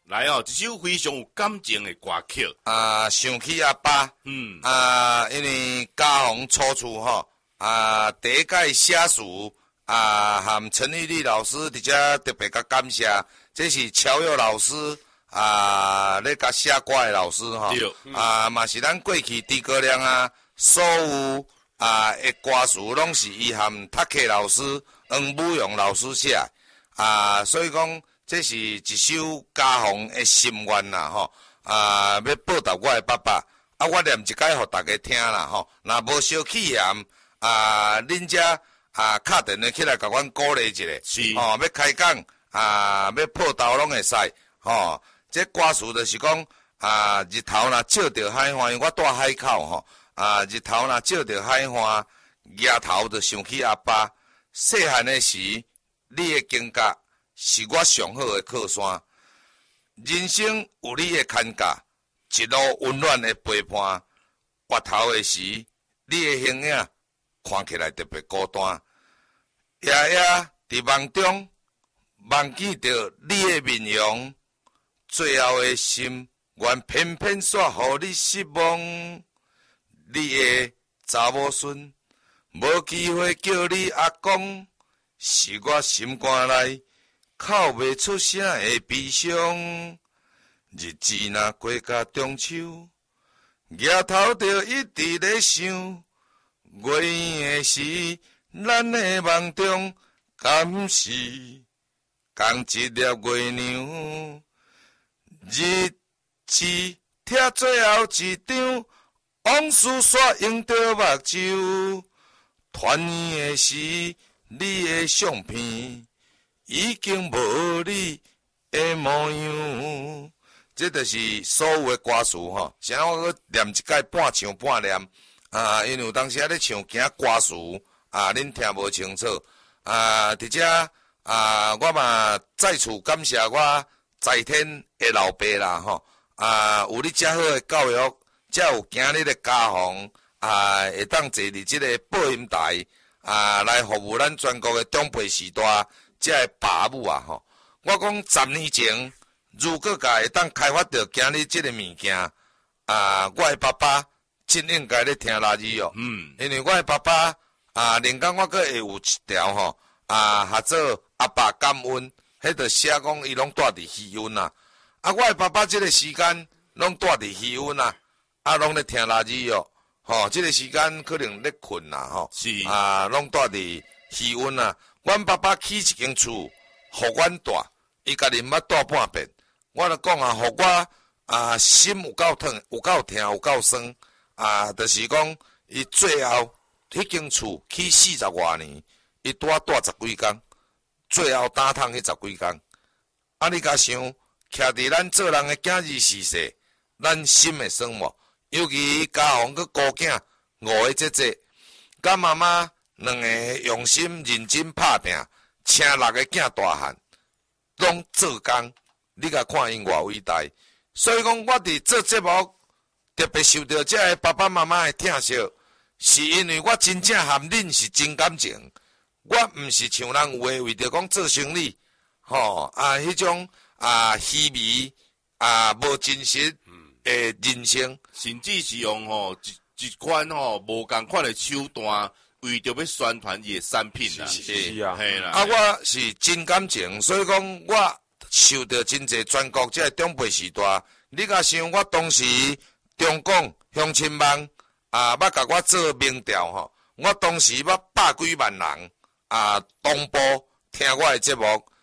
来哦，一首非常有感情的歌曲。 想起阿爸。因为嘉宏初处吼，第一届写书和陈玉丽老师伫遮特别甲感谢，这是乔佑老师咧甲写歌的老师吼。嘛是咱过去诸葛亮所有的歌词拢是伊和塔克老师、黄武勇老师写所以讲这是一首嘉宏的心愿啦吼。要报答我的爸爸，我念一解互大家听啦吼。若无小气嫌恁遮敲电话起来甲阮鼓励一下， 是要开讲要报道拢会使吼。这歌词就是讲日头若照着海岸，因为我住海口吼日头若照着海岸，额头就想起阿爸。细汉的时，你的境界是我上好的靠山。人生有你的牵挂，一路温暖的陪伴。月头的时，你的形影看起来特别孤单。夜夜伫梦中，梦见着你的面容，最后的心愿偏偏煞互你失望。你的查某孙，无机会叫你阿公，是我心肝内哭袂出声的悲伤。日子若过甲中秋，额头就一直咧想，月圆的时，咱的梦中敢是同一粒月亮？日子贴最后一张往事煞用着目睭，团圆的时，你的相片已经无你的模样。这就是所有的歌词吼，现在我念一解半唱半念因为有当时咧唱惊歌词恁听无清楚伫遮我嘛再次感谢我在天的老爸啦吼有你遮好的教育，才有今日的嘉宏会当坐伫即个播音台来服务咱全国的长辈时代这个爸母吼。我讲10年前。如果会当开发到今日这个物件，我的爸爸真应该咧听垃圾哦。因为我的爸爸连讲我阁会有一条吼合做阿爸感恩，迄著写讲伊拢住伫西运啦。我的爸爸这个时间拢住伫西运啦，拢咧听垃圾哦。吼，这个时间可能咧困啦吼。 是拢住伫西运啦。阮爸爸起一间厝，互阮住，伊家己毋捌住半遍。我就讲互我心有够痛，有够痛，有够酸就是讲伊最后迄间厝起40多年，伊拄10几工，最后打通迄10几工。你甲想，徛伫咱做人的囝儿逝世，咱心会酸无？尤其嘉宏佮孤囝5个姐姐，甲妈妈2个用心认真拍拼，请6个囝大汉，拢做工。你甲看因偌伟大，所以讲我伫做节目特别受到这个爸爸妈妈的疼惜，是因为我真正和恁是真感情。我毋是像人有诶为着讲做生意，迄种虚伪无真实诶人生， 甚至是用一款无共款诶手段，为着要宣传伊诶产品啦。 是嘿啦。 我是真感情，所以讲我。受到真侪全国这长辈时代，你甲想我当时中共乡亲网捌甲我做民调吼，我当时捌100几万人同步听我的节目，